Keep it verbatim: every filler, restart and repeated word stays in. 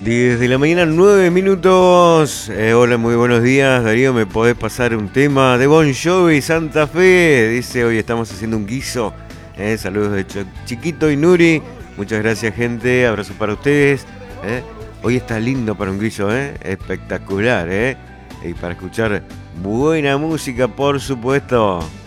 diez de la mañana, nueve minutos. Eh, hola, muy buenos días, Darío. ¿Me podés pasar un tema de Bon Jovi, Santa Fe? Dice, hoy estamos haciendo un guiso. Eh, saludos de Ch- Chiquito y Nuri. Muchas gracias, gente. Abrazo para ustedes. Eh. Hoy está lindo para un guiso, ¿eh? Espectacular, ¿eh? Y para escuchar buena música, por supuesto.